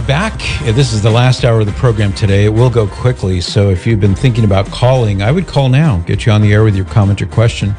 back. This is the last hour of the program today. It will go quickly, so if you've been thinking about calling, I would call now. Get you on the air with your comment or question.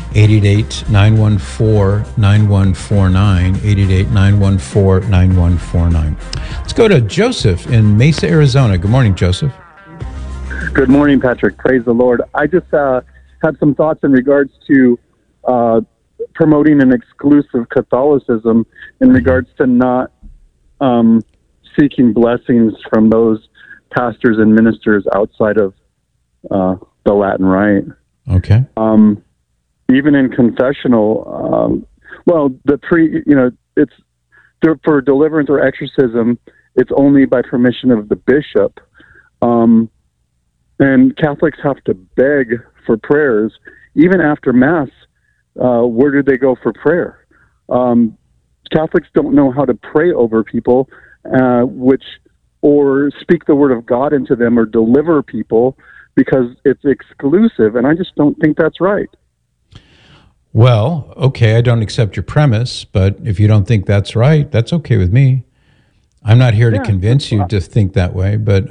888-914-9149, 888-914-9149. Let's go to Joseph in Mesa, Arizona. Good morning, Joseph. Good morning, Patrick. Praise the Lord. I just had some thoughts in regards to promoting an exclusive Catholicism in regards to not seeking blessings from those pastors and ministers outside of the Latin Rite. Okay. Even in confessional, it's for deliverance or exorcism, it's only by permission of the bishop. And Catholics have to beg for prayers. Even after Mass, where do they go for prayer? Catholics don't know how to pray over people, or speak the word of God into them or deliver people because it's exclusive, and I just don't think that's right. Well, okay, I don't accept your premise, but if you don't think that's right, that's okay with me. I'm not here to convince you to think that way, but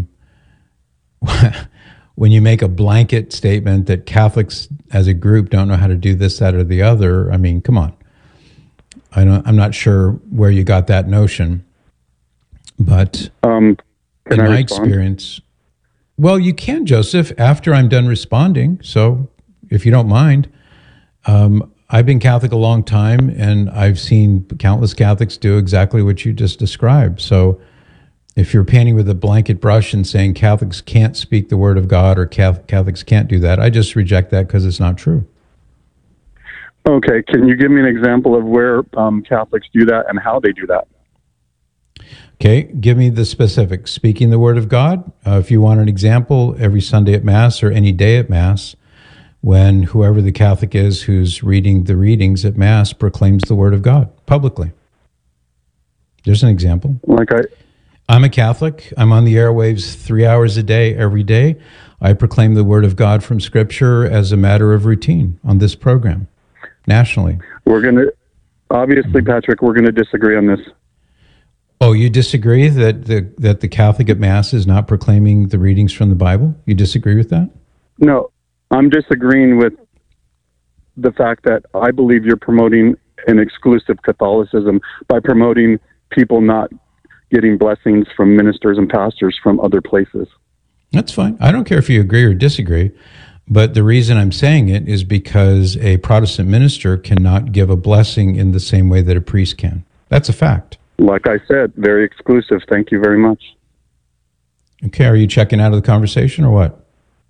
when you make a blanket statement that Catholics as a group don't know how to do this, that, or the other, I mean, come on. I'm not sure where you got that notion, but in my experience, well, you can, Joseph, after I'm done responding. So if you don't mind, I've been Catholic a long time, and I've seen countless Catholics do exactly what you just described. So if you're painting with a blanket brush and saying Catholics can't speak the word of God or Catholics can't do that, I just reject that because it's not true. Okay, can you give me an example of where Catholics do that and how they do that? Okay, give me the specifics. Speaking the word of God, if you want an example, every Sunday at Mass or any day at Mass, when whoever the Catholic is who's reading the readings at Mass proclaims the word of God publicly. There's an example. I'm a Catholic. I'm on the airwaves 3 hours a day, every day. I proclaim the word of God from Scripture as a matter of routine on this program, nationally. Obviously, Patrick, we're going to disagree on this. Oh, you disagree that the Catholic at Mass is not proclaiming the readings from the Bible? You disagree with that? No, I'm disagreeing with the fact that I believe you're promoting an exclusive Catholicism by promoting people not getting blessings from ministers and pastors from other places. That's fine. I don't care if you agree or disagree, but the reason I'm saying it is because a Protestant minister cannot give a blessing in the same way that a priest can. That's a fact. Like I said, very exclusive. Thank you very much. Okay, are you checking out of the conversation or what?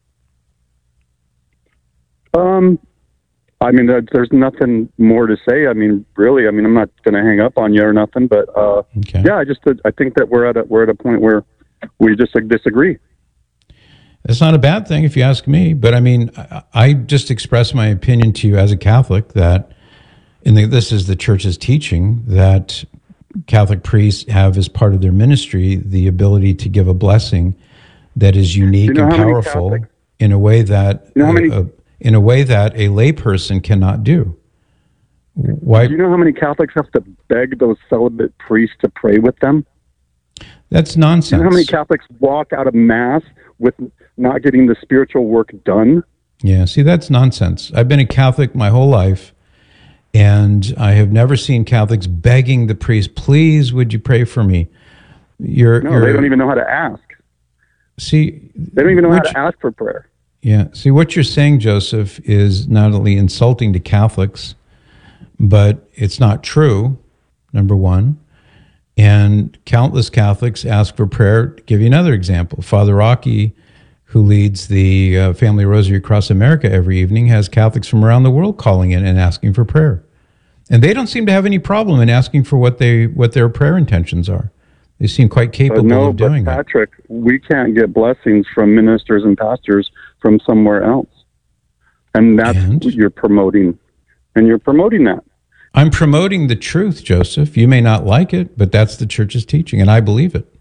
I mean, there's nothing more to say. I mean, really, I'm not going to hang up on you or nothing, but okay. Yeah, I think that we're at a point where we just disagree. It's not a bad thing if you ask me, but I mean, I just express my opinion to you as a Catholic that, this is the Church's teaching, that Catholic priests have as part of their ministry the ability to give a blessing that is unique and powerful in a way that in a way that a layperson cannot do. Why? Do you know how many Catholics have to beg those celibate priests to pray with them? That's nonsense. Do you know how many Catholics walk out of Mass with not getting the spiritual work done? Yeah, see, that's nonsense. I've been a Catholic my whole life, and I have never seen Catholics begging the priest, please, would you pray for me? They don't even know how to ask. See, they don't even know how to ask for prayer. Yeah, see, what you're saying, Joseph, is not only insulting to Catholics, but it's not true, number one. And countless Catholics ask for prayer. To give you another example, Father Rocky, who leads the Family Rosary Across America every evening, has Catholics from around the world calling in and asking for prayer. And they don't seem to have any problem in asking for what their prayer intentions are. They seem quite capable of doing that. Patrick, we can't get blessings from ministers and pastors from somewhere else. And that's what you're promoting. And you're promoting that. I'm promoting the truth, Joseph. You may not like it, but that's the Church's teaching, and I believe it.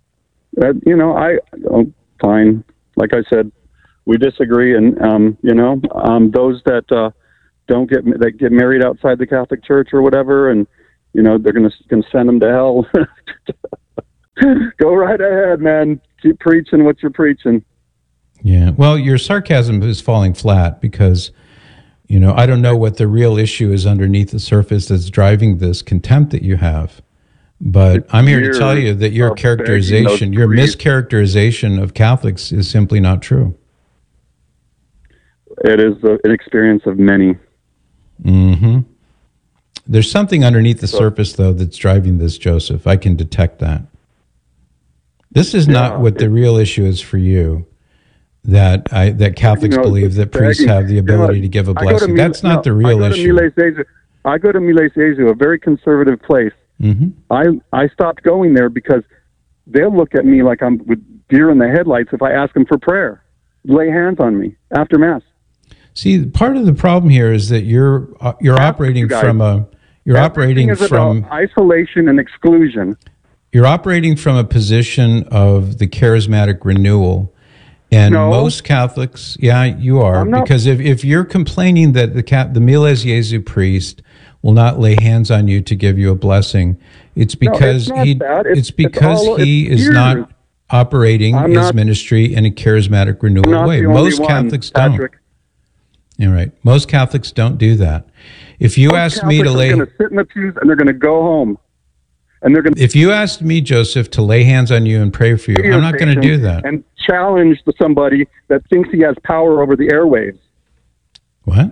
Fine. Like I said, we disagree, and those that get married outside the Catholic Church or whatever, and they're going to send them to hell. Go right ahead, man. Keep preaching what you're preaching. Yeah. Well, your sarcasm is falling flat because, I don't know what the real issue is underneath the surface that's driving this contempt that you have. But I'm here to tell you that your characterization, your mischaracterization of Catholics is simply not true. It is an experience of many. Mm-hmm. There's something underneath the surface, though, that's driving this, Joseph. I can detect that. This is not what the real issue is for you. That Catholics believe that priests have the ability to give a blessing. That's not the real issue. I go to Miles Jesu, a very conservative place. Mm-hmm. I stopped going there because they'll look at me like I'm with deer in the headlights if I ask them for prayer, lay hands on me after Mass. See, part of the problem here is that you're operating from isolation and exclusion. You're operating from a position of the charismatic renewal. And most Catholics, yeah, you are. Because if you're complaining that the Miles Jesu priest will not lay hands on you to give you a blessing, it's because he is not operating his ministry in a charismatic renewal way. Most Catholics don't. All right. Most Catholics don't do that. If you ask me to lay... They're going to sit in the pews and they're going to go home. If you asked me, Joseph, to lay hands on you and pray for you, I'm not going to do that. And challenge somebody that thinks he has power over the airwaves. What?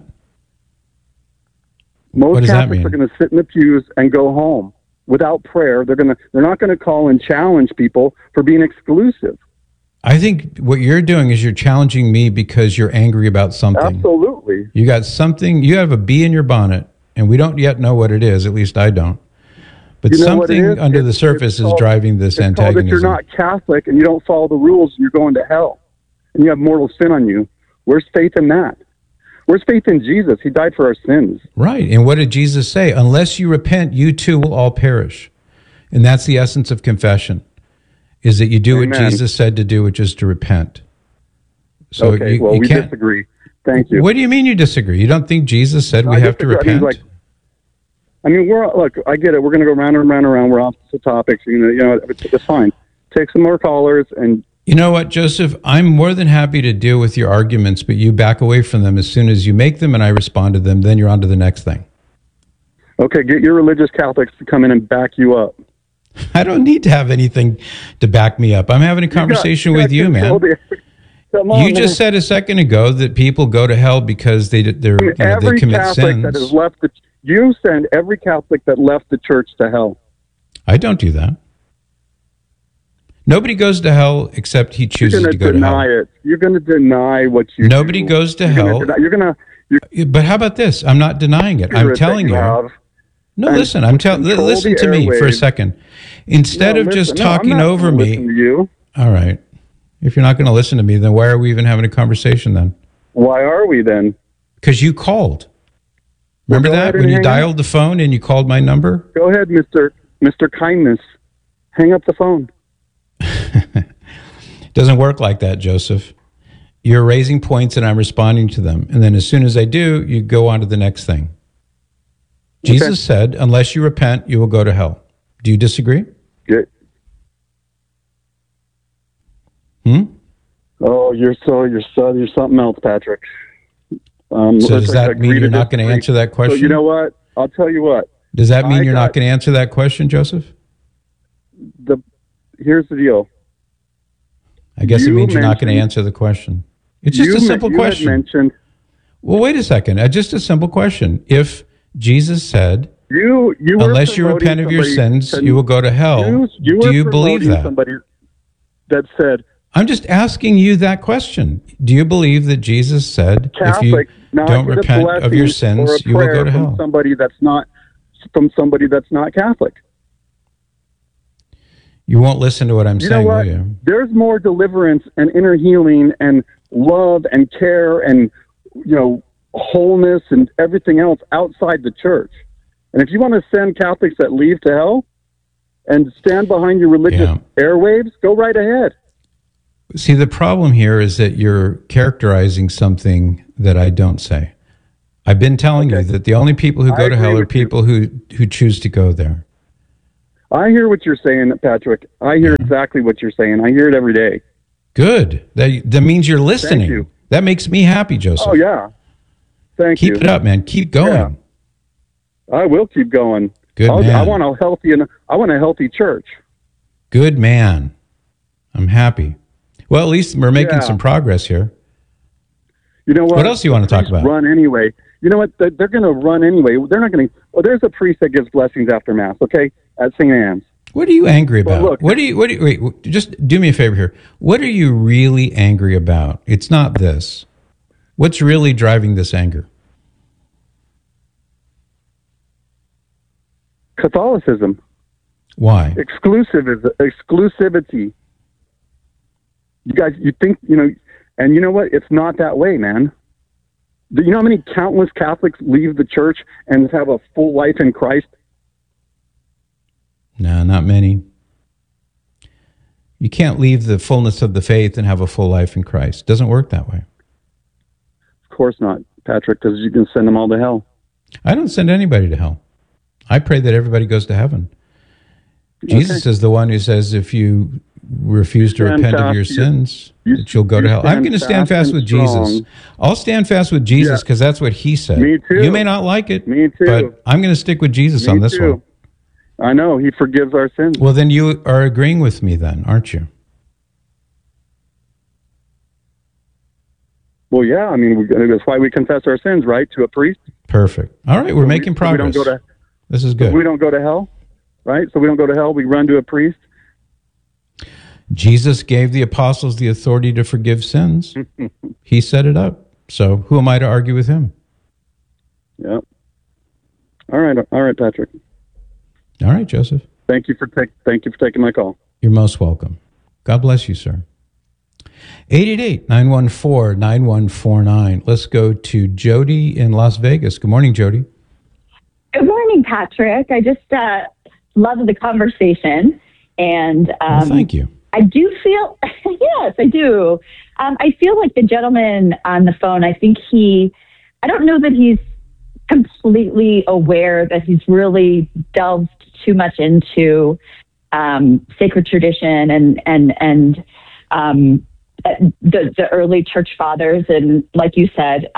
Most Catholics are going to sit in the pews and go home without prayer. They're not going to call and challenge people for being exclusive. I think what you're doing is you're challenging me because you're angry about something. Absolutely. You got something, you have a bee in your bonnet, and we don't yet know what it is, at least I don't. But something under the surface is driving this antagonism. If you're not Catholic and you don't follow the rules, you're going to hell. And you have mortal sin on you. Where's faith in that? Where's faith in Jesus? He died for our sins. Right. And what did Jesus say? Unless you repent, you too will all perish. And that's the essence of confession, is that you do what Jesus said to do, which is to repent. So we disagree. Thank you. What do you mean you disagree? You don't think Jesus said we have to repent? I mean, I get it. We're going to go round and round and round. We're off the topics. It's fine. Take some more callers. And you know what, Joseph? I'm more than happy to deal with your arguments, but you back away from them as soon as you make them and I respond to them. Then you're on to the next thing. Okay, get your religious Catholics to come in and back you up. I don't need to have anything to back me up. I'm having a conversation with you, man. You just said a second ago that people go to hell because they commit sins. That has left you send every Catholic that left the church to hell. I don't do that. Nobody goes to hell except he chooses to go to hell. You're going to deny what you Nobody goes to hell. But how about this? I'm not denying it. I'm telling you. No, listen. Listen to me for a second. Instead of just talking over me. All right. If you're not going to listen to me, then why are we even having a conversation then? Why are we then? Because you called. Remember that when you dialed the phone and you called my number? Go ahead, Mr. Kindness. Hang up the phone. It doesn't work like that, Joseph. You're raising points and I'm responding to them. And then as soon as I do, you go on to the next thing. Jesus said, unless you repent, you will go to hell. Do you disagree? Good. Oh, you're something else, Patrick. So does that mean you're not going to answer that question? So you know what? I'll tell you what. Does that mean you're not going to answer that question, Joseph? Here's the deal. I guess it means you're not going to answer the question. It's just a simple question. Well, wait a second. Just a simple question. If Jesus said, unless you repent of your sins, you will go to hell, do you believe that? Somebody that said, I'm just asking you that question. Do you believe that Jesus said, if you don't repent of your sins, you will go to hell? From somebody that's not Catholic. You won't listen to what I'm saying, will you? There's more deliverance and inner healing and love and care and wholeness and everything else outside the church. And if you want to send Catholics that leave to hell and stand behind your religious airwaves, go right ahead. See, the problem here is that you're characterizing something that I don't say. I've been telling you that the only people who go to hell are people who choose to go there. I hear what you're saying, Patrick. I hear exactly what you're saying. I hear it every day. Good. That means you're listening. Thank you. That makes me happy, Joseph. Oh, yeah. Thank you. Keep it up, man. Keep going. Yeah. I will keep going. Good man. I want a healthy church. Good man. I'm happy. Well, at least we're making some progress here. You know what? What else do you want to talk about? Run anyway. You know what? They're going to run anyway. They're not going to. Well, there's a priest that gives blessings after Mass, okay, at St. Anne's. What are you angry about? Well, look, wait, just do me a favor here. What are you really angry about? It's not this. What's really driving this anger? Catholicism. Why? Exclusivity. You guys, you think, and you know what? It's not that way, man. Do you know how many countless Catholics leave the church and have a full life in Christ? No, not many. You can't leave the fullness of the faith and have a full life in Christ. It doesn't work that way. Of course not, Patrick, because you can send them all to hell. I don't send anybody to hell. I pray that everybody goes to heaven. Jesus is the one who says if you refuse to repent of your sins, that you'll go to hell. I'm going to stand fast with Jesus. I'll stand fast with Jesus because that's what he said. Me too. You may not like it, Me too. but I'm going to stick with Jesus on this one. I know. He forgives our sins. Well, then you are agreeing with me then, aren't you? Well, yeah. I mean, that's why we confess our sins, right, to a priest. Perfect. All right, we're making progress. This is good. We don't go to hell, right? So we don't go to hell. We run to a priest. Jesus gave the apostles the authority to forgive sins. He set it up. So who am I to argue with him? Yeah. All right, Patrick. All right, Joseph. Thank you for taking my call. You're most welcome. God bless you, sir. 888-914-9149. Let's go to Jody in Las Vegas. Good morning, Jody. Good morning, Patrick. I just love the conversation. And thank you. I do feel, yes, I do. I feel like the gentleman on the phone, I don't know that he's completely aware that he's really delved too much into sacred tradition and the early church fathers, and like you said,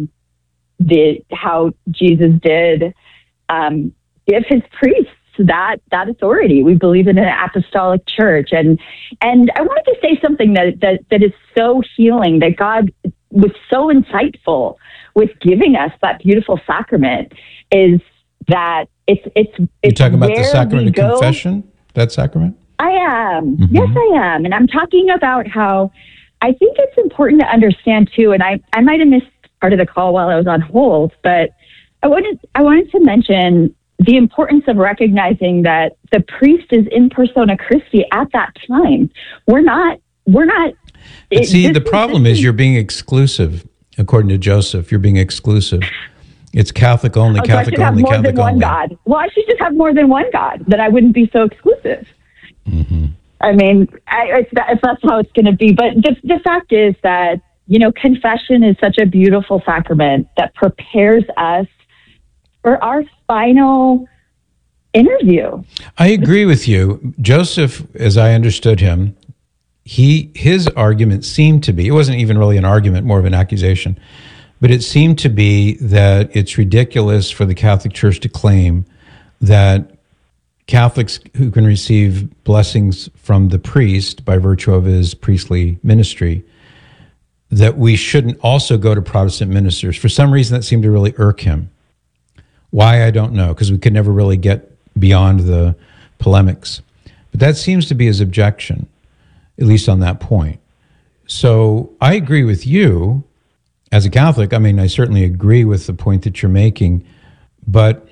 how Jesus did give his priests that authority. We believe in an apostolic church, and I wanted to say something that is so healing, that God was so insightful with giving us that beautiful sacrament, is that it's You're talking about the sacrament of confession? That sacrament? I am. Mm-hmm. Yes, I am. And I'm talking about how I think it's important to understand too, and I might have missed part of the call while I was on hold, but I wanted to mention the importance of recognizing that the priest is in persona Christi at that time. We're not. See, the problem is you're being exclusive. According to Joseph, you're being exclusive. It's Catholic only, Catholic only, Catholic only. God. Well, I should just have more than one God, that I wouldn't be so exclusive. Mm-hmm. I mean, if that's how it's going to be. But the fact is that, confession is such a beautiful sacrament that prepares us for our final interview. I agree with you. Joseph, as I understood him, his argument seemed to be, it wasn't even really an argument, more of an accusation, but it seemed to be that it's ridiculous for the Catholic Church to claim that Catholics who can receive blessings from the priest by virtue of his priestly ministry, that we shouldn't also go to Protestant ministers. For some reason, that seemed to really irk him. Why, I don't know, because we could never really get beyond the polemics. But that seems to be his objection, at least on that point. So I agree with you as a Catholic. I mean, I certainly agree with the point that you're making, but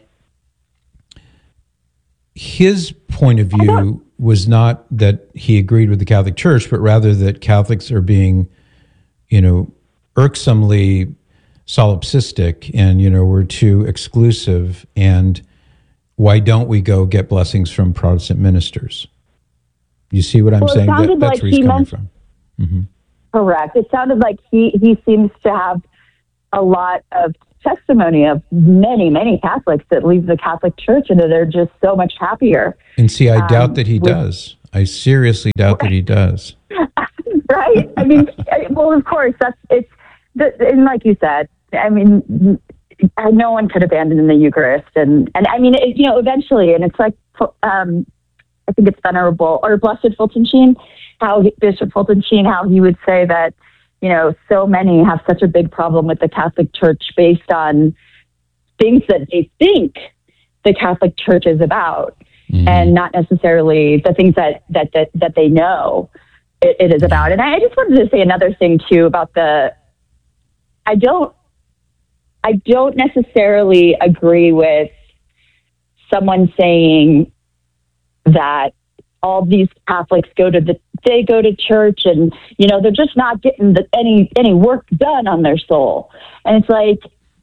his point of view was not that he agreed with the Catholic Church, but rather that Catholics are being, irksomely solipsistic and, we're too exclusive. And why don't we go get blessings from Protestant ministers? You see what I'm saying? That's where he's coming from. Mm-hmm. Correct. It sounded like he seems to have a lot of testimony of many, many Catholics that leave the Catholic Church and they're just so much happier. And see, I doubt that he does. I seriously doubt that he does. Right? I mean, well, of course, and like you said, I mean, no one could abandon the Eucharist. And I mean, eventually, and it's like, I think it's Venerable or Blessed Fulton Sheen, Bishop Fulton Sheen, how he would say that, so many have such a big problem with the Catholic Church based on things that they think the Catholic Church is about, and not necessarily the things that they know it is about. And I just wanted to say another thing too about I don't necessarily agree with someone saying that all these Catholics go to church and, they're just not getting any work done on their soul. And it's like,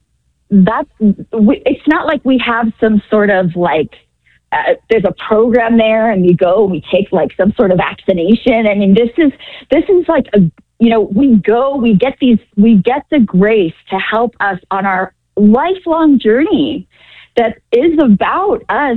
it's not like we have some sort of like, there's a program there and we go and we take like some sort of vaccination. I mean, this is like we get the grace to help us on our lifelong journey that is about us,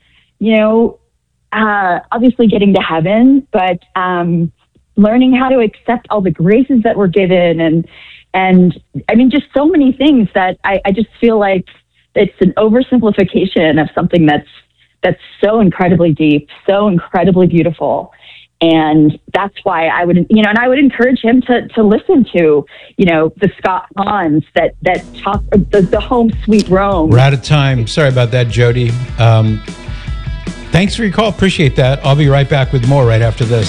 obviously getting to heaven, but learning how to accept all the graces that we're given. And I mean, just so many things that I just feel like it's an oversimplification of something that's so incredibly deep, so incredibly beautiful. And that's why I would, and I would encourage him to listen to, the Scott Hans that talk the Home Sweet Rome. We're out of time. Sorry about that, Jody. Thanks for your call. Appreciate that. I'll be right back with more right after this.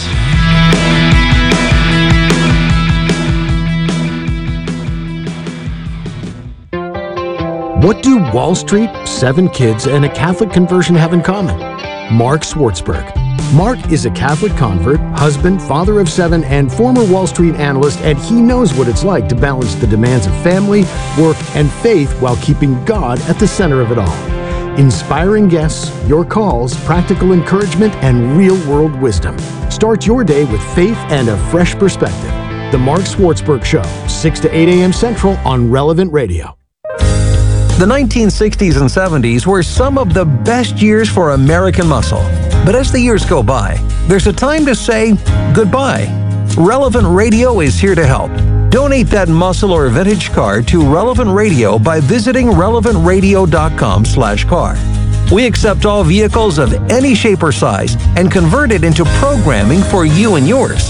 What do Wall Street, 7 kids, and a Catholic conversion have in common? Mark Swartzberg. Mark is a Catholic convert, husband, father of 7, and former Wall Street analyst, and he knows what it's like to balance the demands of family, work, and faith while keeping God at the center of it all. Inspiring guests, your calls, practical encouragement, and real-world wisdom. Start your day with faith and a fresh perspective. The Mark Swartzberg Show, 6 to 8 a.m. Central on Relevant Radio. The 1960s and 70s were some of the best years for American muscle. But as the years go by, there's a time to say goodbye. Relevant Radio is here to help. Donate that muscle or vintage car to Relevant Radio by visiting relevantradio.com/car. We accept all vehicles of any shape or size and convert it into programming for you and yours.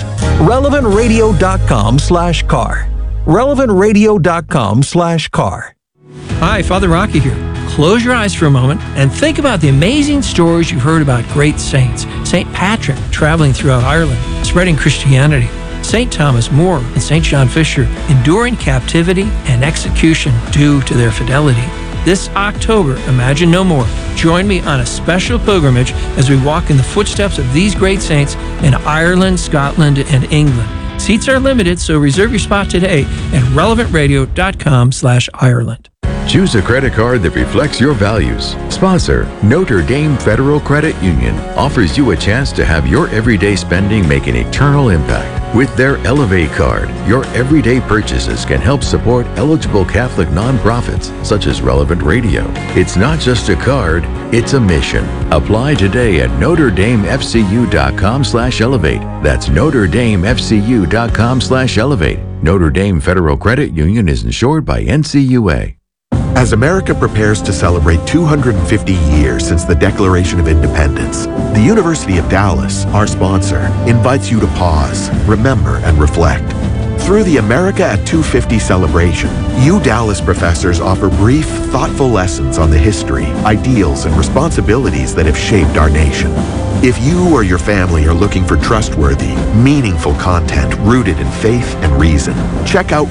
relevantradio.com/car. relevantradio.com/car. Hi, Father Rocky here. Close your eyes for a moment and think about the amazing stories you've heard about great saints. St. Patrick traveling throughout Ireland, spreading Christianity. St. Thomas More and St. John Fisher enduring captivity and execution due to their fidelity. This October, Imagine No More. Join me on a special pilgrimage as we walk in the footsteps of these great saints in Ireland, Scotland, and England. Seats are limited, so reserve your spot today at relevantradio.com/Ireland. Choose a credit card that reflects your values. Sponsor, Notre Dame Federal Credit Union, offers you a chance to have your everyday spending make an eternal impact. With their Elevate card, your everyday purchases can help support eligible Catholic nonprofits such as Relevant Radio. It's not just a card, it's a mission. Apply today at NotreDameFCU.com/Elevate. That's NotreDameFCU.com/Elevate. Notre Dame Federal Credit Union is insured by NCUA. As America prepares to celebrate 250 years since the Declaration of Independence, the University of Dallas, our sponsor, invites you to pause, remember, and reflect. Through the America at 250 celebration, Dallas professors offer brief, thoughtful lessons on the history, ideals, and responsibilities that have shaped our nation. If you or your family are looking for trustworthy, meaningful content rooted in faith and reason, check out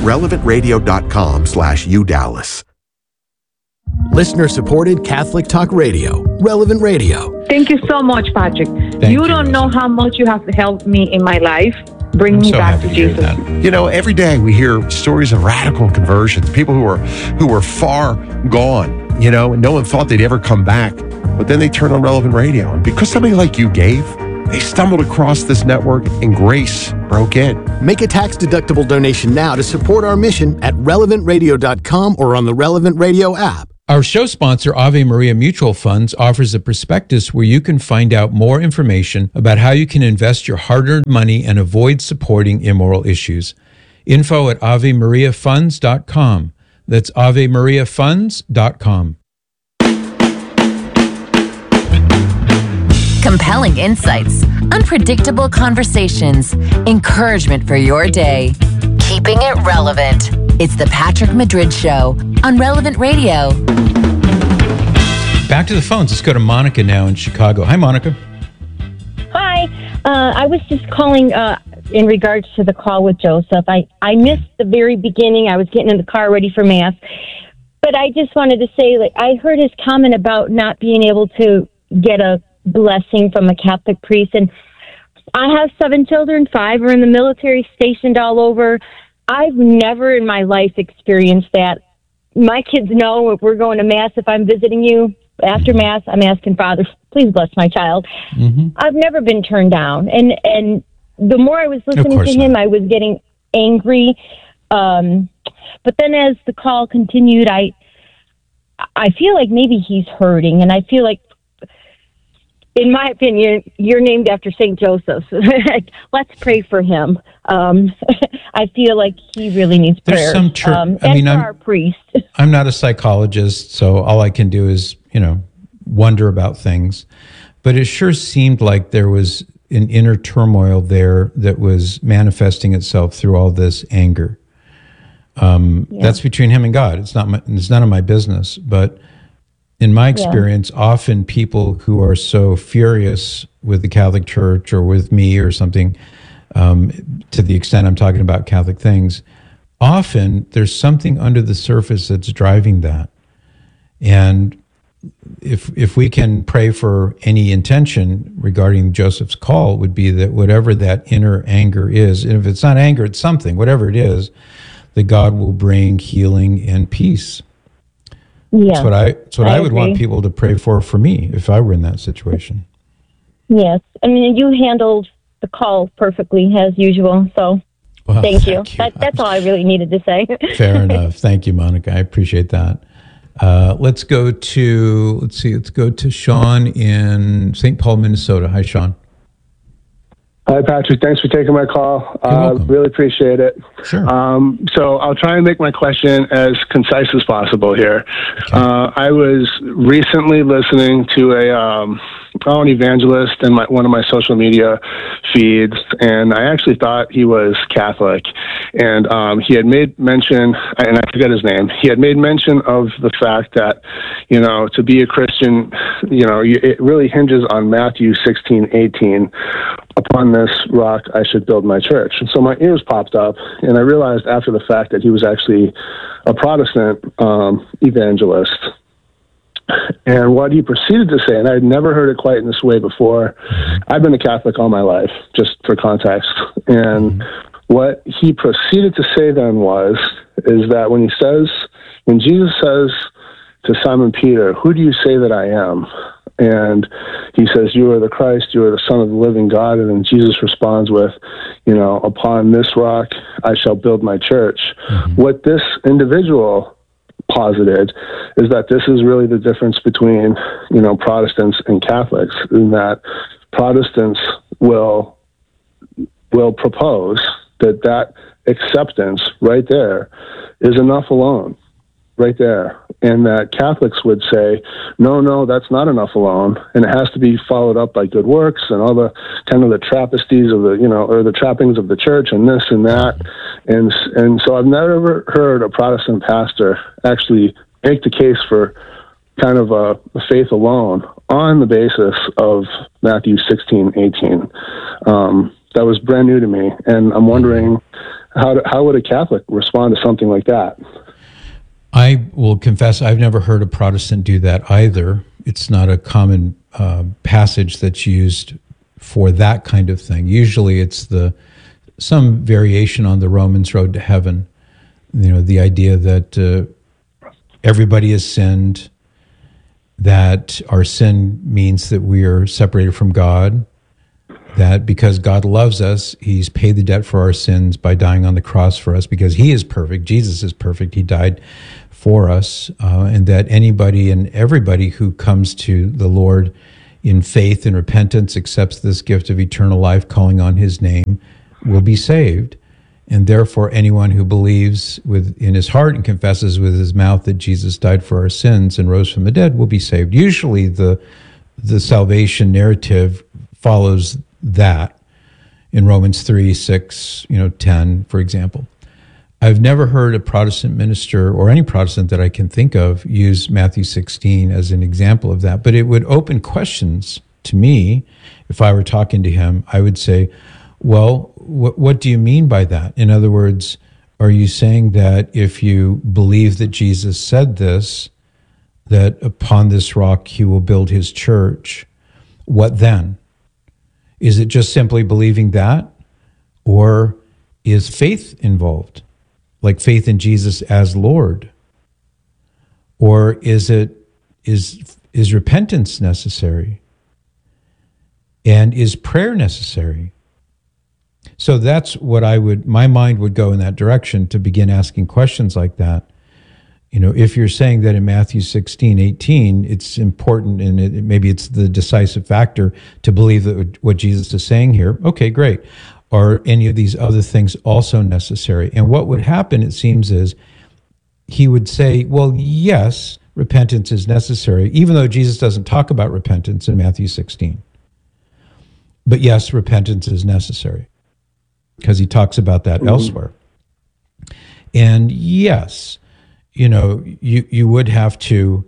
relevantradio.com/UDallas. Listener-supported Catholic Talk Radio, Relevant Radio. Thank you so much, Patrick. You don't know how much you have helped me in my life, bringing me back to Jesus. Every day we hear stories of radical conversions, people who were far gone, and no one thought they'd ever come back. But then they turn on Relevant Radio. And because somebody like you gave, They stumbled across this network and grace broke in. Make a tax-deductible donation now to support our mission at relevantradio.com or on the Relevant Radio app. Our show sponsor, Ave Maria Mutual Funds, offers a prospectus where you can find out more information about how you can invest your hard-earned money and avoid supporting immoral issues. Info at AveMariaFunds.com. That's AveMariaFunds.com. Compelling insights, unpredictable conversations, encouragement for your day. Keeping it relevant. It's the Patrick Madrid Show on Relevant Radio. Back to the phones. Let's go to Monica now in Chicago. Hi, Monica. Hi. I was just calling in regards to the call with Joseph. I missed the very beginning. I was getting in the car ready for Mass. But I just wanted to say, I heard his comment about not being able to get a blessing from a Catholic priest. And I have 7 children. 5 are in the military, stationed all over. I've never in my life experienced that. My kids know if we're going to Mass, if I'm visiting you, after Mass, I'm asking Father, please bless my child. Mm-hmm. I've never been turned down. And the more I was listening to him, I was getting angry. But then as the call continued, I feel like maybe he's hurting. And I feel like, in my opinion, you're named after St. Joseph. Let's pray for him. I feel like he really needs prayer. There's some church. I'm our priest. I'm not a psychologist, so all I can do is, wonder about things. But it sure seemed like there was an inner turmoil there that was manifesting itself through all this anger. That's between him and God. It's none of my business. But in my experience, often people who are so furious with the Catholic Church or with me or something, to the extent I'm talking about Catholic things, often there's something under the surface that's driving that. And if we can pray for any intention regarding Joseph's call, it would be that whatever that inner anger is, and if it's not anger, it's something, whatever it is, that God will bring healing and peace. Yeah, that's what I would want people to pray for me if I were in that situation. Yes. I mean, you handled the call perfectly as usual. So thank you. That's all I really needed to say. Fair enough. Thank you, Monica. I appreciate that. Let's go to Sean in St. Paul, Minnesota. Hi, Sean. Hi, Patrick. Thanks for taking my call. Really appreciate it. Sure. So I'll try and make my question as concise as possible here. Okay. I was recently listening to an evangelist in one of my social media feeds, and I actually thought he was Catholic. And he had made mention, and I forget his name, he had made mention of the fact that, to be a Christian, it really hinges on Matthew 16:18. Upon this rock, I should build my church. And so my ears popped up, and I realized after the fact that he was actually a Protestant evangelist. And what he proceeded to say, and I had never heard it quite in this way before, I've been a Catholic all my life, just for context. And what he proceeded to say then is that when Jesus says to Simon Peter, "Who do you say that I am?" And he says, "You are the Christ, you are the Son of the living God." And then Jesus responds with, "Upon this rock, I shall build my church." Mm-hmm. What this individual posited is that this is really the difference between, Protestants and Catholics, in that Protestants will propose that acceptance right there is enough alone, right there. And that Catholics would say, no, that's not enough alone, and it has to be followed up by good works and all the kind of the trappesties of or the trappings of the church and this and that. And so I've never heard a Protestant pastor actually make the case for kind of a faith alone on the basis of Matthew 16:18. That was brand new to me, and I'm wondering how would a Catholic respond to something like that? I will confess I've never heard a Protestant do that either. It's not a common passage that's used for that kind of thing. Usually it's some variation on the Romans road to heaven. The idea that everybody has sinned, that our sin means that we are separated from God, that because God loves us, he's paid the debt for our sins by dying on the cross for us because he is perfect. Jesus is perfect. He died for us, and that anybody and everybody who comes to the Lord in faith and repentance, accepts this gift of eternal life, calling on his name, will be saved. And therefore, anyone who believes in his heart and confesses with his mouth that Jesus died for our sins and rose from the dead will be saved. Usually the salvation narrative follows that in Romans 3, 6, 10, for example. I've never heard a Protestant minister or any Protestant that I can think of use Matthew 16 as an example of that. But it would open questions to me. If I were talking to him, I would say, well, what do you mean by that? In other words, are you saying that if you believe that Jesus said this, that upon this rock he will build his church, what then? Is it just simply believing that? Or is faith involved? Like faith in Jesus as Lord? Or is repentance necessary? And is prayer necessary? So that's what my mind would go in that direction to begin asking questions like that. If you're saying that in Matthew 16, 18, it's important and maybe it's the decisive factor to believe that what Jesus is saying here, okay, great. Are any of these other things also necessary? And what would happen, it seems, is he would say, well, yes, repentance is necessary, even though Jesus doesn't talk about repentance in Matthew 16. But yes, repentance is necessary because he talks about that elsewhere. And yes, you would have to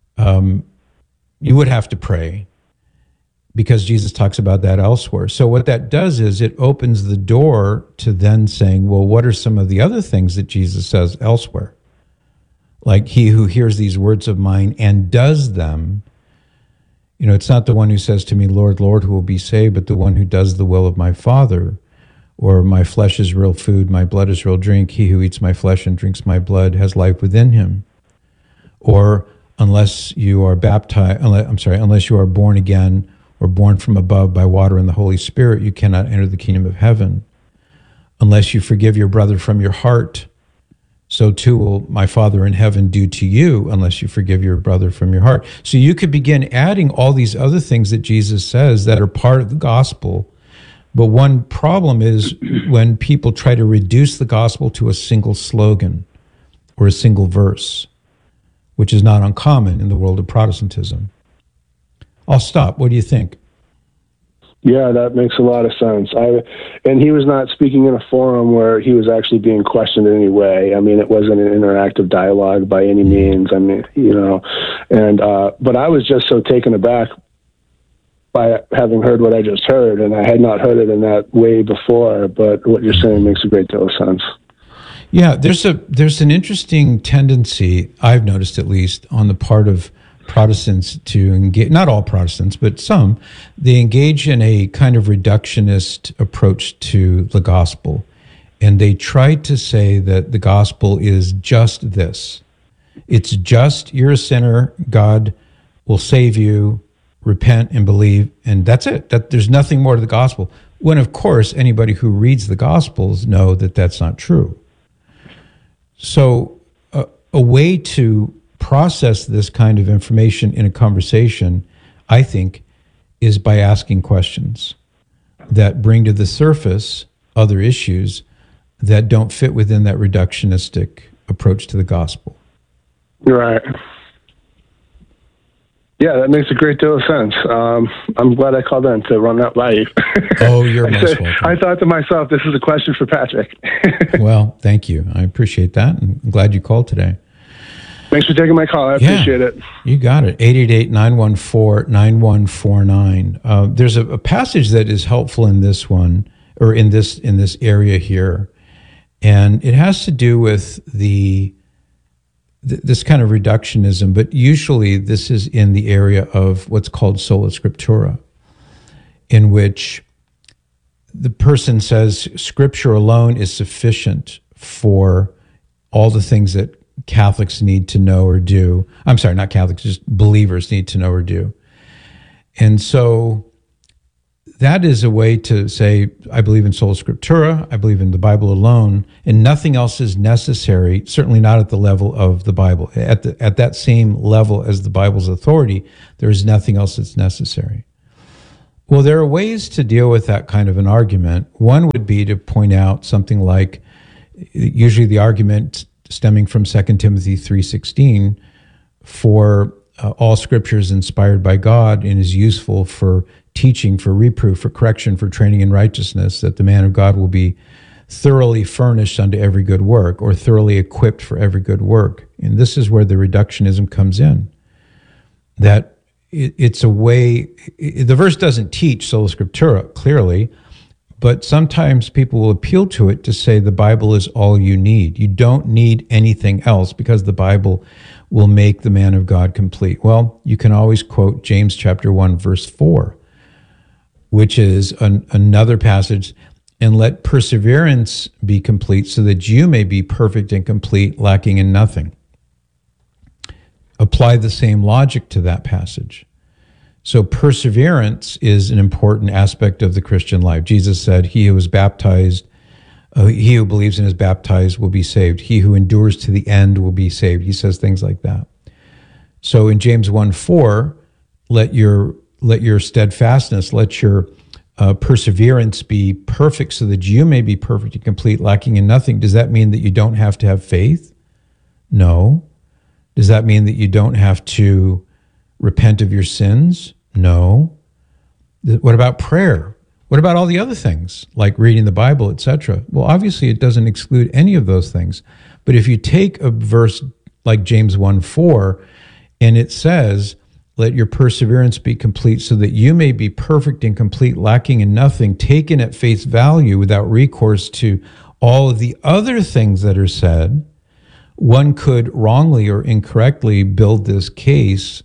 pray because Jesus talks about that elsewhere. So what that does is it opens the door to then saying, well, what are some of the other things that Jesus says elsewhere? Like he who hears these words of mine and does them, it's not the one who says to me, Lord, Lord, who will be saved, but the one who does the will of my Father. Or my flesh is real food, my blood is real drink. He who eats my flesh and drinks my blood has life within him. Or unless you are unless you are born again or born from above by water and the Holy Spirit, you cannot enter the kingdom of heaven. Unless you forgive your brother from your heart, so too will my Father in heaven do to you unless you forgive your brother from your heart. So you could begin adding all these other things that Jesus says that are part of the gospel. But one problem is when people try to reduce the gospel to a single slogan or a single verse, which is not uncommon in the world of Protestantism. I'll stop. What do you think? Yeah, that makes a lot of sense. And he was not speaking in a forum where he was actually being questioned in any way. I mean, it wasn't an interactive dialogue by any means. I mean, but I was just so taken aback by having heard what I just heard, and I had not heard it in that way before, but what you're saying makes a great deal of sense. Yeah, there's an interesting tendency, I've noticed at least, on the part of Protestants to engage, not all Protestants, but some, they engage in a kind of reductionist approach to the gospel. And they try to say that the gospel is just this. It's just, you're a sinner, God will save you, repent and believe, and that's it. That there's nothing more to the gospel. When, of course, anybody who reads the Gospels know that that's not true. So a way to process this kind of information in a conversation, I think, is by asking questions that bring to the surface other issues that don't fit within that reductionistic approach to the gospel. Right. Yeah, that makes a great deal of sense. I'm glad I called in to run that by you. Oh, you're most welcome. I thought to myself, this is a question for Patrick. Well, thank you. I appreciate that, and I'm glad you called today. Thanks for taking my call. I appreciate it. You got it. 888-914-9149. There's a passage that is helpful in this one, or in this area here, and it has to do with this kind of reductionism, but usually this is in the area of what's called sola scriptura, in which the person says Scripture alone is sufficient for all the things that Catholics need to know or do. I'm sorry, not Catholics, just believers need to know or do. And so that is a way to say, I believe in sola scriptura, I believe in the Bible alone, and nothing else is necessary, certainly not at the level of the Bible. At that same level as the Bible's authority, there is nothing else that's necessary. Well, there are ways to deal with that kind of an argument. One would be to point out something like, usually the argument stemming from 2 Timothy 3:16, for all scripture is inspired by God and is useful for teaching, for reproof, for correction, for training in righteousness, that the man of God will be thoroughly furnished unto every good work, or thoroughly equipped for every good work. And this is where the reductionism comes in. That it's a way, the verse doesn't teach sola scriptura, clearly, but sometimes people will appeal to it to say the Bible is all you need. You don't need anything else because the Bible will make the man of God complete. Well, you can always quote James chapter 1, verse 4, which is another passage, and let perseverance be complete so that you may be perfect and complete, lacking in nothing. Apply the same logic to that passage. So perseverance is an important aspect of the Christian life. Jesus said, he who is baptized, he who believes and is baptized will be saved. He who endures to the end will be saved. He says things like that. So in James 1:4, let your steadfastness, let your perseverance be perfect so that you may be perfect and complete, lacking in nothing. Does that mean that you don't have to have faith? No. Does that mean that you don't have to repent of your sins? No. What about prayer? What about all the other things, like reading the Bible, etc.? Well, obviously it doesn't exclude any of those things. But if you take a verse like James 1:4, and it says, let your perseverance be complete so that you may be perfect and complete, lacking in nothing, taken at face value without recourse to all of the other things that are said, one could wrongly or incorrectly build this case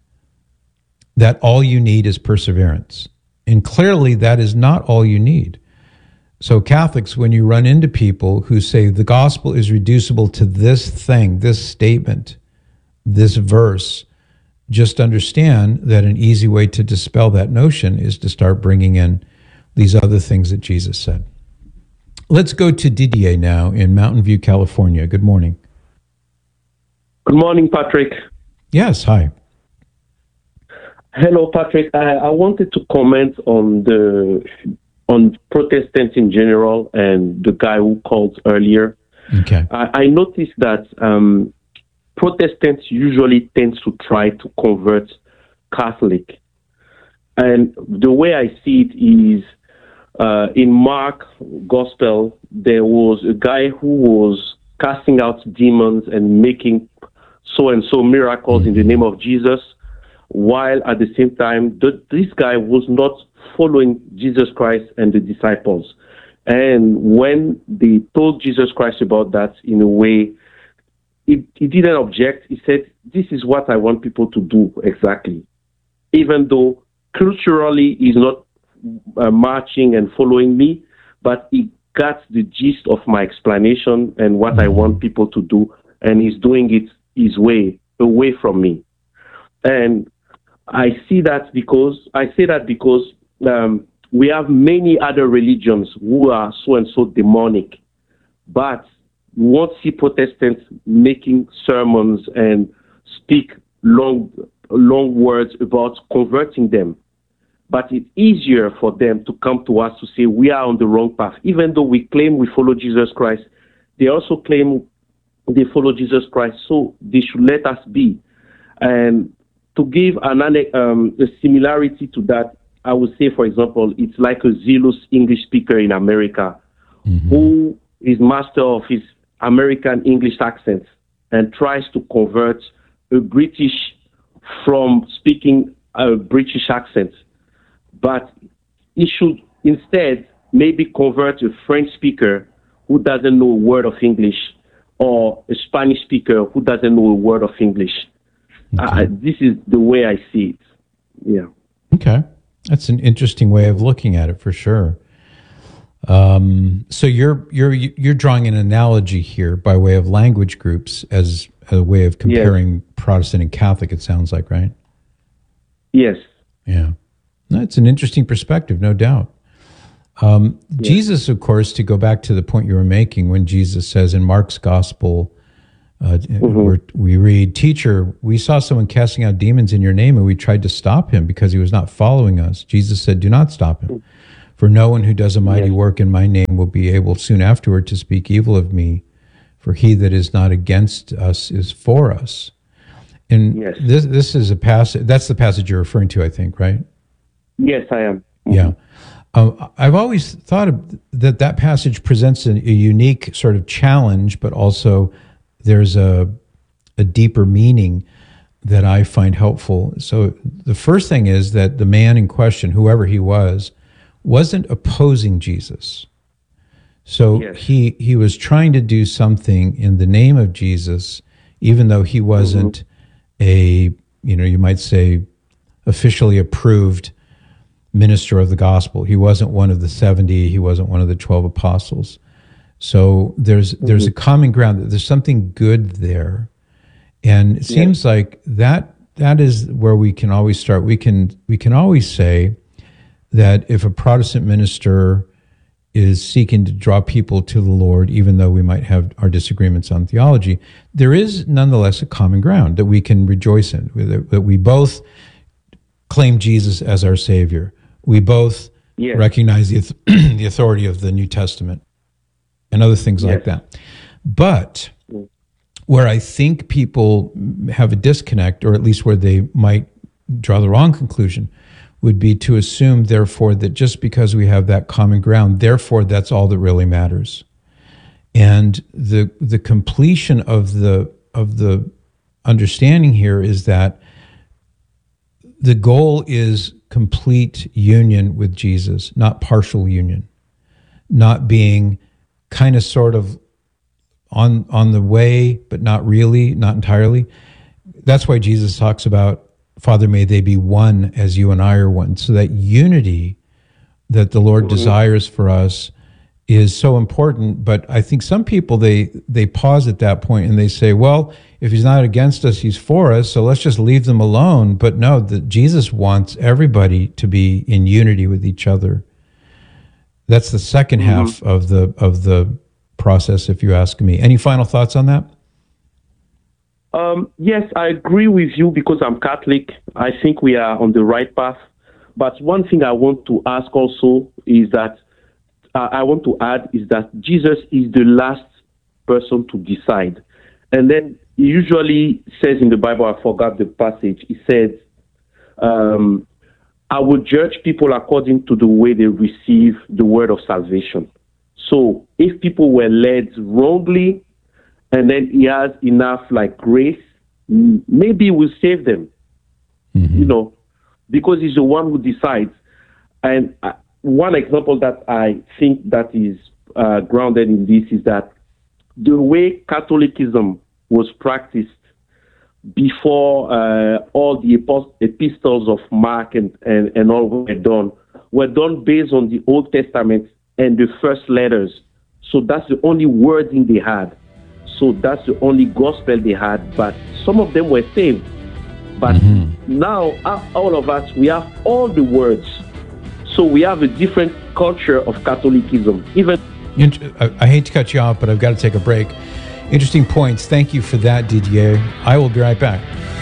that all you need is perseverance. And clearly that is not all you need. So Catholics, when you run into people who say the gospel is reducible to this thing, this statement, this verse, just understand that an easy way to dispel that notion is to start bringing in these other things that Jesus said. Let's go to Didier now in Mountain View, California. Good morning. Good morning, Patrick. Yes, hi. Hello, Patrick. I wanted to comment on Protestants in general and the guy who called earlier. Okay. I noticed that Protestants usually tend to try to convert Catholic. And the way I see it is, in Mark Gospel, there was a guy who was casting out demons and making so-and-so miracles in the name of Jesus, while at the same time, this guy was not following Jesus Christ and the disciples. And when they told Jesus Christ about that, in a way, he didn't object. He said, this is what I want people to do exactly. Even though culturally he's not marching and following me, but he got the gist of my explanation and what I want people to do, and he's doing it his way, away from me. And I say that because we have many other religions who are so and so demonic, but we won't see Protestants making sermons and speak long words about converting them. But it's easier for them to come to us to say we are on the wrong path. Even though we claim we follow Jesus Christ, they also claim they follow Jesus Christ, so they should let us be. And to give a similarity to that, I would say, for example, it's like a zealous English speaker in America who is master of his American English accent and tries to convert a British from speaking a British accent. But he should instead maybe convert a French speaker who doesn't know a word of English, or a Spanish speaker who doesn't know a word of English. Okay. This is the way I see it. Yeah. Okay. That's an interesting way of looking at it, for sure. So you're drawing an analogy here by way of language groups as a way of comparing Protestant and Catholic, it sounds like, right? Yes. Yeah. That's an interesting perspective, no doubt. Jesus, of course, to go back to the point you were making, when Jesus says in Mark's gospel, where we read, "Teacher, we saw someone casting out demons in your name, and we tried to stop him because he was not following us." Jesus said, "Do not stop him. For no one who does a mighty work in my name will be able soon afterward to speak evil of me. For he that is not against us is for us." And this is a passage, that's the passage you're referring to, I think, right? Yes, I am. Yeah. I've always thought that passage presents a unique sort of challenge, but also there's a deeper meaning that I find helpful. So the first thing is that the man in question, whoever he was, wasn't opposing Jesus. So he was trying to do something in the name of Jesus, even though he wasn't a, you might say, officially approved minister of the gospel. He wasn't one of the 70. He wasn't one of the 12 apostles. So there's a common ground. There's something good there, and it seems like that is where we can always start. We can always say that if a Protestant minister is seeking to draw people to the Lord, even though we might have our disagreements on theology, there is nonetheless a common ground that we can rejoice in, that we both claim Jesus as our Savior. We both recognize the authority of the New Testament and other things like that. But where I think people have a disconnect, or at least where they might draw the wrong conclusion, would be to assume, therefore, that just because we have that common ground, therefore that's all that really matters. And the completion of the understanding here is that the goal is complete union with Jesus, not partial union, not being kind of sort of on the way, but not really, not entirely. That's why Jesus talks about, Father, may they be one as you and I are one. So that unity that the Lord desires for us is so important. But I think some people, they pause at that point and they say, well, if he's not against us, he's for us, so let's just leave them alone. But no, Jesus wants everybody to be in unity with each other. That's the second half of the process, if you ask me. Any final thoughts on that? Yes, I agree with you because I'm Catholic. I think we are on the right path. But one thing I want to ask also is that I want to add is that Jesus is the last person to decide. And then he usually says in the Bible, I forgot the passage, he says, I will judge people according to the way they receive the word of salvation. So if people were led wrongly, and then he has enough grace, maybe he will save them, because he's the one who decides. And one example that I think that is grounded in this is that the way Catholicism was practiced before all the epistles of Mark and all were done based on the Old Testament and the first letters. So that's the only wording they had. So that's the only gospel they had, but some of them were saved. But now, all of us, we have all the words. So we have a different culture of Catholicism. I hate to cut you off, but I've got to take a break. Interesting points. Thank you for that, Didier. I will be right back.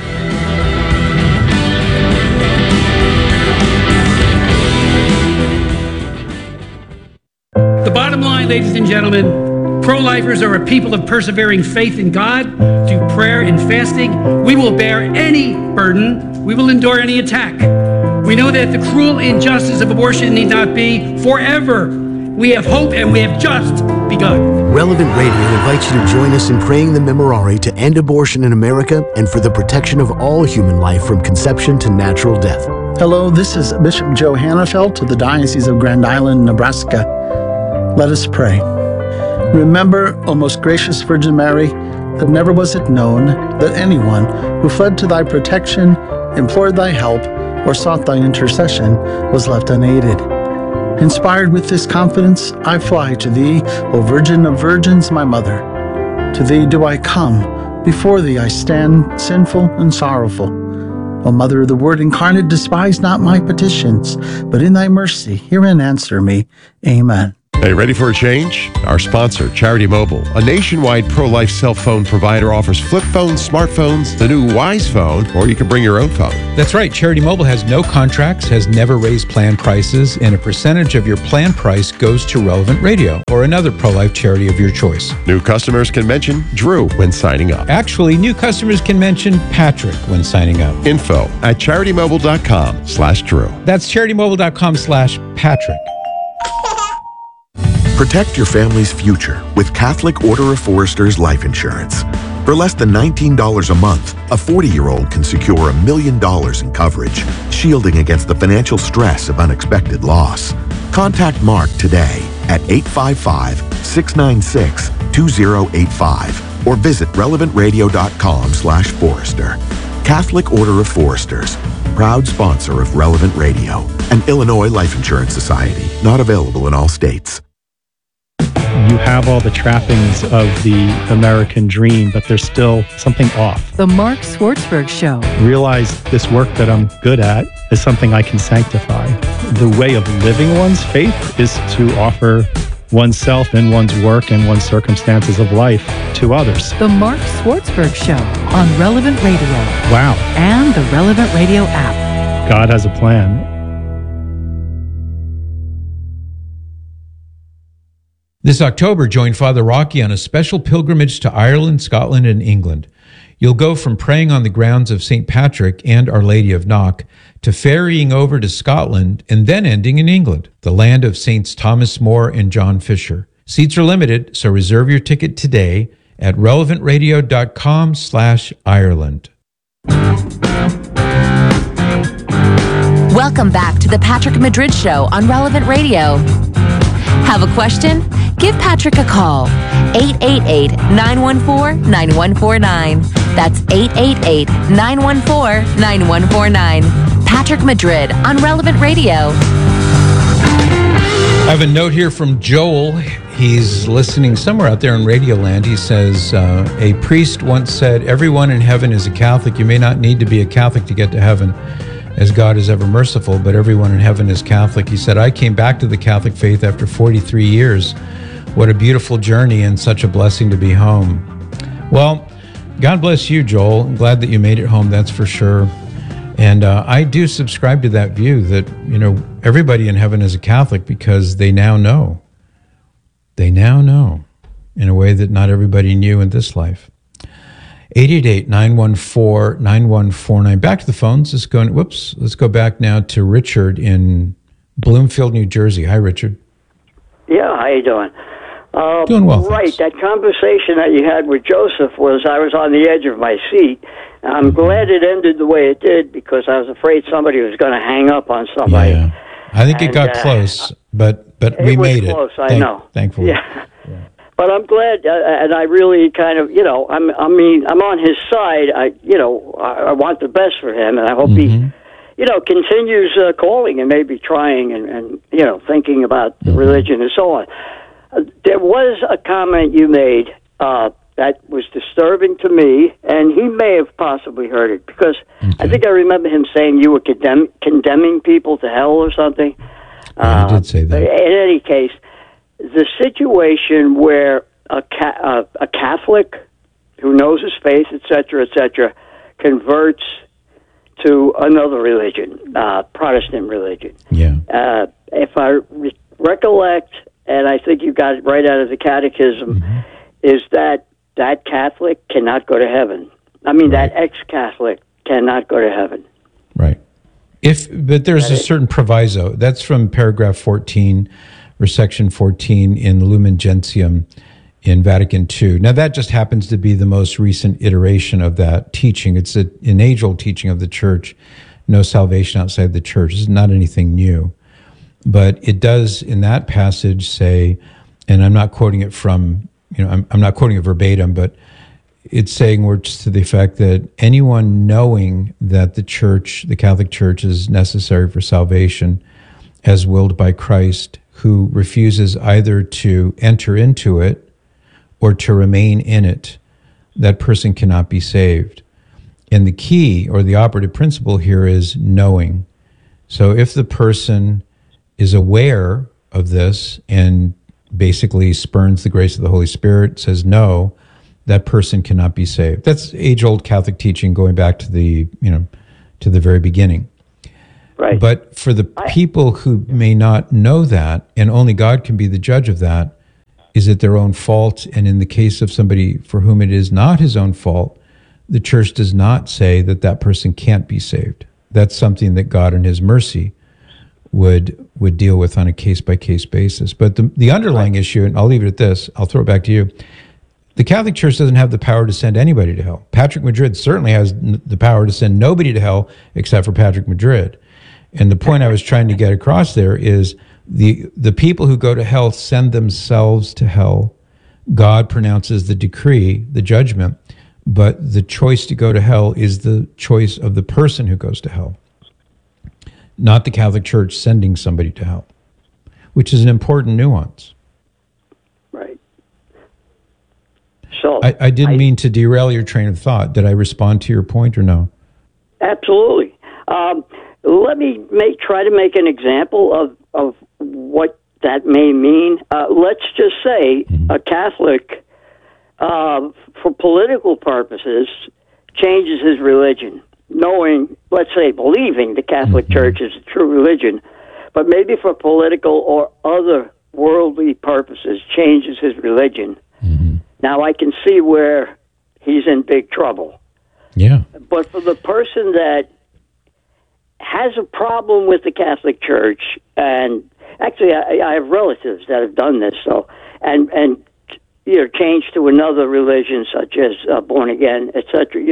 The bottom line, ladies and gentlemen, pro-lifers are a people of persevering faith in God, through prayer and fasting. We will bear any burden. We will endure any attack. We know that the cruel injustice of abortion need not be forever. We have hope, and we have just begun. Relevant Radio invites you to join us in praying the Memorare to end abortion in America and for the protection of all human life from conception to natural death. Hello, this is Bishop Joe Hannafelt of the Diocese of Grand Island, Nebraska. Let us pray. Remember, O most gracious Virgin Mary, that never was it known that anyone who fled to thy protection, implored thy help, or sought thy intercession was left unaided. Inspired with this confidence, I fly to thee, O Virgin of Virgins, my Mother. To thee do I come, before thee I stand, sinful and sorrowful. O Mother of the Word incarnate, despise not my petitions, but in thy mercy hear and answer me. Amen. Hey, ready for a change? Our sponsor, Charity Mobile, a nationwide pro-life cell phone provider, offers flip phones, smartphones, the new Wise phone, or you can bring your own phone. That's right. Charity Mobile has no contracts, has never raised plan prices, and a percentage of your plan price goes to Relevant Radio or another pro-life charity of your choice. New customers can mention Drew when signing up. Actually, new customers can mention Patrick when signing up. Info at CharityMobile.com/Drew. That's CharityMobile.com/Patrick. Protect your family's future with Catholic Order of Foresters Life Insurance. For less than $19 a month, a 40-year-old can secure $1 million in coverage, shielding against the financial stress of unexpected loss. Contact Mark today at 855-696-2085 or visit relevantradio.com/Forester. Catholic Order of Foresters, proud sponsor of Relevant Radio, an Illinois Life Insurance Society, not available in all states. You have all the trappings of the American dream, but there's still something off. The Mark Swartzberg Show. Realize this work that I'm good at is something I can sanctify. The way of living one's faith is to offer oneself and one's work and one's circumstances of life to others. The Mark Swartzberg Show on Relevant Radio. Wow. And the Relevant Radio app. God has a plan. This October, join Father Rocky on a special pilgrimage to Ireland, Scotland, and England. You'll go from praying on the grounds of St. Patrick and Our Lady of Knock to ferrying over to Scotland and then ending in England, the land of Saints Thomas More and John Fisher. Seats are limited, so reserve your ticket today at relevantradio.com/Ireland. Welcome back to the Patrick Madrid Show on Relevant Radio. Have a question? Give Patrick a call. 888-914-9149. That's 888-914-9149. Patrick Madrid on Relevant Radio. I have a note here from Joel. He's listening somewhere out there in Radio Land. He says, a priest once said, everyone in heaven is a Catholic. You may not need to be a Catholic to get to heaven, as God is ever merciful, but everyone in heaven is Catholic. He said, I came back to the Catholic faith after 43 years. What a beautiful journey and such a blessing to be home. Well, God bless you, Joel. I'm glad that you made it home, that's for sure. And I do subscribe to that view that, everybody in heaven is a Catholic because they now know. They now know in a way that not everybody knew in this life. 888-914-9149. Back to the phones. Let's go back now to Richard in Bloomfield, New Jersey. Hi, Richard. Yeah, how you doing? Doing well, right, thanks. that conversation that you had with Joseph I was on the edge of my seat. I'm glad it ended the way it did because I was afraid somebody was going to hang up on somebody. Yeah. I think it got close, but we made it. Close, I know. Thankfully. Yeah. But I'm glad, and I really kind of, I'm on his side. I want the best for him, and I hope he, continues calling and maybe trying and thinking about the religion and so on. There was a comment you made that was disturbing to me, and he may have possibly heard it because I think I remember him saying you were condemning people to hell or something. I did say that. In any case, the situation where a Catholic who knows his faith, et cetera, converts to another religion, Protestant religion. Yeah. If I recollect, and I think you got it right out of the catechism, is that Catholic cannot go to heaven. That ex-Catholic cannot go to heaven. Right. But there's a certain proviso. That's from paragraph 14 or section 14 in the Lumen Gentium in Vatican II. Now, that just happens to be the most recent iteration of that teaching. It's an age-old teaching of the Church. No salvation outside the Church. It's not anything new. But it does, in that passage, say, and I'm not quoting it from, I'm not quoting it verbatim, but it's saying words to the effect that anyone knowing that the Church, the Catholic Church, is necessary for salvation, as willed by Christ, who refuses either to enter into it or to remain in it, that person cannot be saved. And the key or the operative principle here is knowing. So if the person is aware of this and basically spurns the grace of the Holy Spirit, says no, that person cannot be saved. That's age-old Catholic teaching going back to the very beginning. Right. But for the people who may not know that, and only God can be the judge of that, is it their own fault? And in the case of somebody for whom it is not his own fault, the church does not say that that person can't be saved. That's something that God in his mercy would deal with on a case-by-case basis. But the underlying issue, and I'll leave it at this, I'll throw it back to you. The Catholic Church doesn't have the power to send anybody to hell. Patrick Madrid certainly has the power to send nobody to hell except for Patrick Madrid. And the point I was trying to get across there is the people who go to hell send themselves to hell. God pronounces the decree, the judgment, but the choice to go to hell is the choice of the person who goes to hell, not the Catholic Church sending somebody to hell, which is an important nuance. Right. So I didn't mean to derail your train of thought. Did I respond to your point or no? Absolutely. Let me try to make an example of what that may mean. Let's just say a Catholic, for political purposes, changes his religion, knowing, let's say, believing the Catholic Church is a true religion, but maybe for political or other worldly purposes changes his religion. Now, I can see where he's in big trouble. Yeah. But for the person that has a problem with the Catholic Church, and actually I have relatives that have done this, so and changed to another religion such as born again, etc.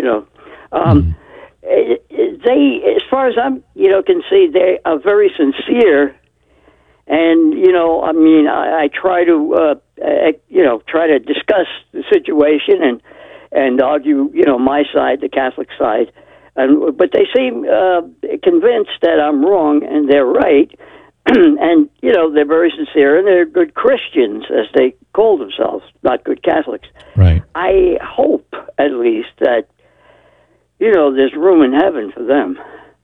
They, as far as I'm can see, they are very sincere, and I try to try to discuss the situation and argue my side, the Catholic side. But they seem convinced that I'm wrong and they're right, and they're very sincere and they're good Christians, as they call themselves, not good Catholics. Right. I hope, at least, that there's room in heaven for them.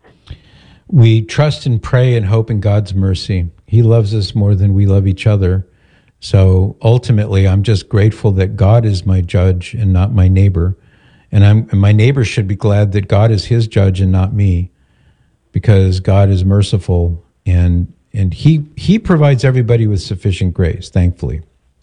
We trust and pray and hope in God's mercy. He loves us more than we love each other. So ultimately, I'm just grateful that God is my judge and not my neighbor. And my neighbor should be glad that God is his judge and not me, because God is merciful and he provides everybody with sufficient grace, thankfully.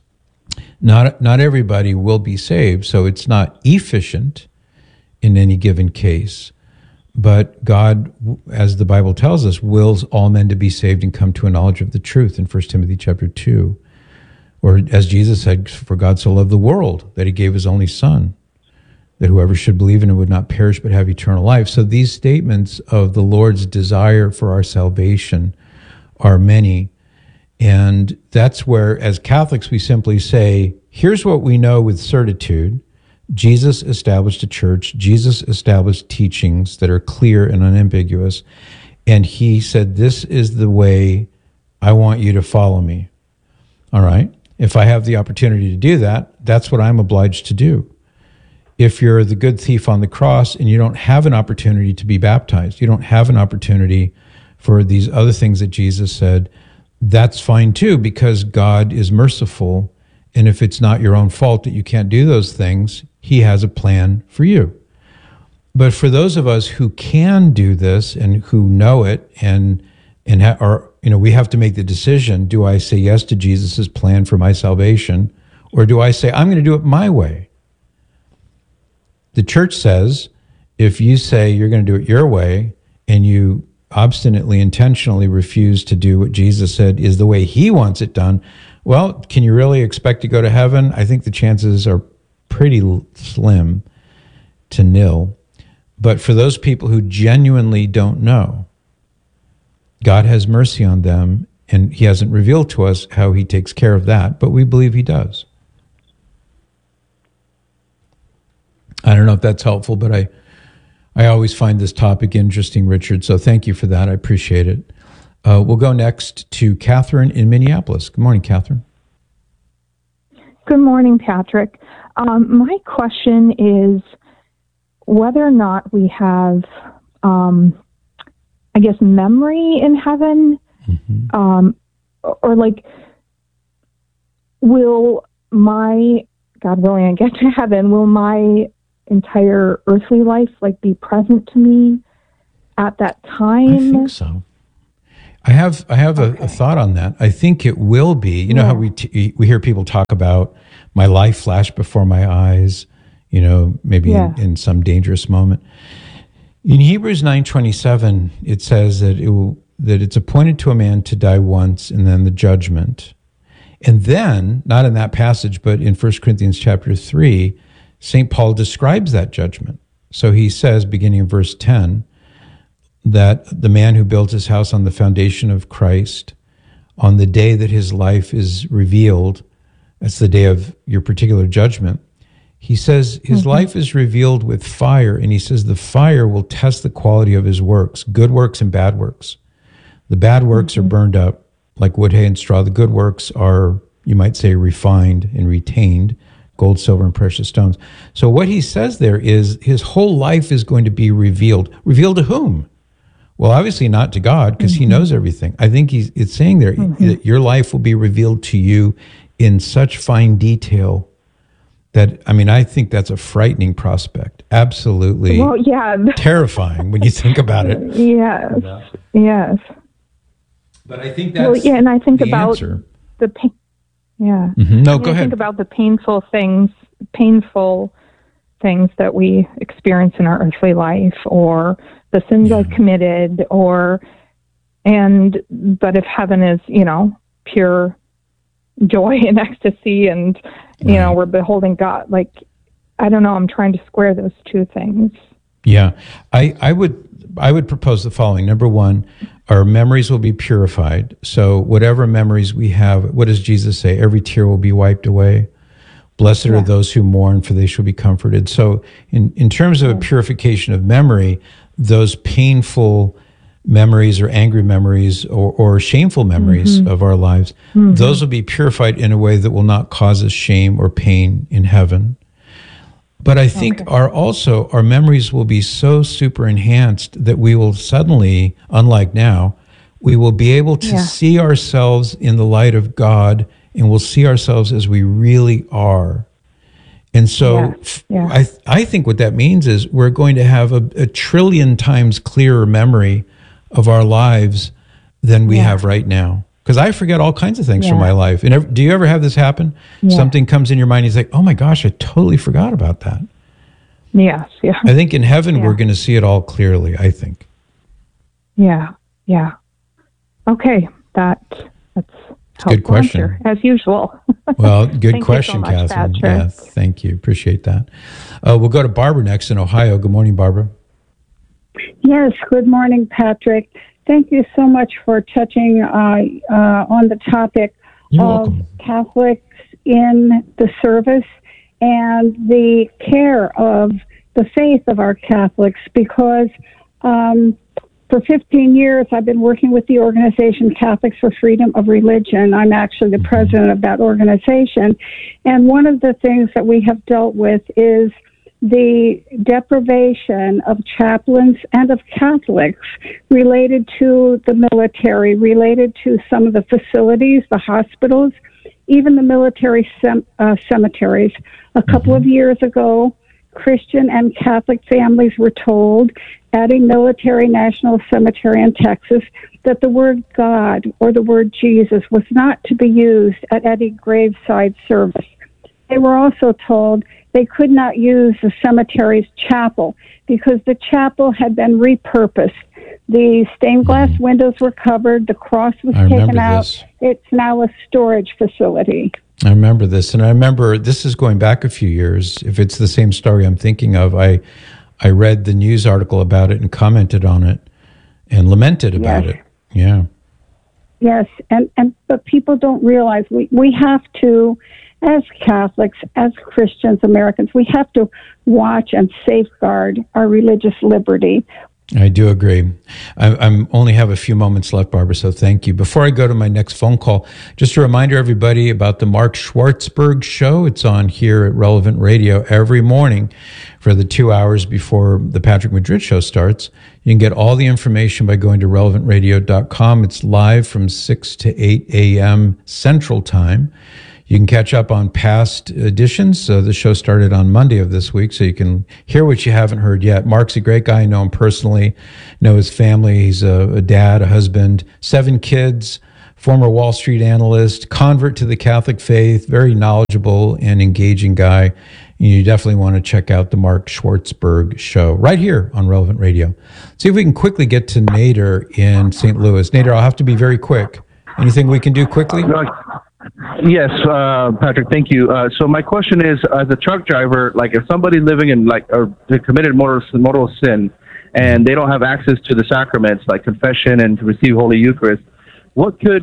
Not everybody will be saved, so it's not efficient in any given case. But God, as the Bible tells us, wills all men to be saved and come to a knowledge of the truth in 1 Timothy chapter 2. Or as Jesus said, for God so loved the world that he gave his only son, that whoever should believe in him would not perish but have eternal life. So these statements of the Lord's desire for our salvation are many. And that's where, as Catholics, we simply say, here's what we know with certitude. Jesus established a church. Jesus established teachings that are clear and unambiguous. And he said, this is the way I want you to follow me. All right? If I have the opportunity to do that, that's what I'm obliged to do. If you're the good thief on the cross and you don't have an opportunity to be baptized, you don't have an opportunity for these other things that Jesus said, that's fine too, because God is merciful. And if it's not your own fault that you can't do those things, he has a plan for you. But for those of us who can do this and who know it we have to make the decision, do I say yes to Jesus' plan for my salvation, or do I say, I'm going to do it my way? The church says, if you say you're going to do it your way and you obstinately, intentionally refuse to do what Jesus said is the way he wants it done, well, can you really expect to go to heaven? I think the chances are pretty slim to nil. But for those people who genuinely don't know, God has mercy on them, and he hasn't revealed to us how he takes care of that, but we believe he does. I don't know if that's helpful, but I always find this topic interesting, Richard, so thank you for that. I appreciate it. We'll go next to Catherine in Minneapolis. Good morning, Catherine. Good morning, Patrick. My question is, whether or not we have, I guess, memory in heaven, or like, will my, God willing, I get to heaven, will my entire earthly life like be present to me at that time? I think so. I have a thought on that. I think it will be. You know how we hear people talk about my life flash before my eyes, you know, maybe in some dangerous moment. In Hebrews 9:27, it says that it's appointed to a man to die once and then the judgment. And then, not in that passage, but in 1 Corinthians chapter 3, St. Paul describes that judgment. So he says, beginning in verse 10, that the man who builds his house on the foundation of Christ, on the day that his life is revealed, that's the day of your particular judgment, he says his life is revealed with fire, and he says the fire will test the quality of his works, good works and bad works. The bad works are burned up like wood, hay, and straw. The good works are, you might say, refined and retained, gold, silver, and precious stones. So what he says there is his whole life is going to be revealed. Revealed to whom? Well, obviously not to God, because he knows everything. I think it's saying there that your life will be revealed to you in such fine detail that, I mean, I think that's a frightening prospect. Absolutely terrifying when you think about it. Yes. But I think that's and I think the about answer. the pain. Yeah. No, go ahead. I think about the painful things that we experience in our earthly life, or the sins I've committed, but if heaven is, you know, pure joy and ecstasy, and you know, we're beholding God, like, I don't know, I'm trying to square those two things. Yeah, I would propose the following. Number one, our memories will be purified. So whatever memories we have, what does Jesus say? Every tear will be wiped away. Blessed are those who mourn, for they shall be comforted. So in terms of a purification of memory, those painful memories or angry memories or shameful memories of our lives, those will be purified in a way that will not cause us shame or pain in heaven. But I think our memories will be so super enhanced that we will suddenly, unlike now, we will be able to see ourselves in the light of God, and we'll see ourselves as we really are. And so I think what that means is we're going to have a trillion times clearer memory of our lives than we have right now. Because I forget all kinds of things from my life. And do you ever have this happen? Something comes in your mind, he's like, oh my gosh, I totally forgot about that. Yes, I think in heaven we're going to see it all clearly, I think. Yeah. Okay, that's good question. Answer, as usual. Well, good question, you so much, Catherine. Patrick. Yeah, thank you. Appreciate that. We'll go to Barbara next in Ohio. Good morning, Barbara. Yes, good morning, Patrick. Thank you so much for touching on the topic of Catholics in the service and the care of the faith of our Catholics, because for 15 years I've been working with the organization Catholics for Freedom of Religion. I'm actually the president of that organization. And one of the things that we have dealt with is the deprivation of chaplains and of Catholics related to the military, related to some of the facilities, the hospitals, even the military cemeteries. A couple of years ago, Christian and Catholic families were told at a military national cemetery in Texas that the word God or the word Jesus was not to be used at any graveside service. They were also told they could not use the cemetery's chapel because the chapel had been repurposed. The stained glass windows were covered. The cross was taken out. It's now a storage facility. I remember this. And I remember this is going back a few years. If it's the same story I'm thinking of, I read the news article about it and commented on it and lamented about it. Yeah. Yes. But people don't realize we have to, as Catholics, as Christians, Americans, we have to watch and safeguard our religious liberty. I do agree. I only have a few moments left, Barbara, so thank you. Before I go to my next phone call, just a reminder, everybody, about the Mark Schwartzberg Show. It's on here at Relevant Radio every morning for the 2 hours before the Patrick Madrid Show starts. You can get all the information by going to relevantradio.com. It's live from 6 to 8 a.m. Central Time. You can catch up on past editions. The show started on Monday of this week, so you can hear what you haven't heard yet. Mark's a great guy. I know him personally, know his family. He's a dad, a husband, 7 kids, former Wall Street analyst, convert to the Catholic faith, very knowledgeable and engaging guy. You definitely want to check out the Mark Schwartzberg Show right here on Relevant Radio. See if we can quickly get to Nader in St. Louis. Nader, I'll have to be very quick. Anything we can do quickly? Yes, Patrick, thank you. So my question is, as a truck driver, like if somebody living in they committed mortal sin and they don't have access to the sacraments like confession and to receive Holy Eucharist, what could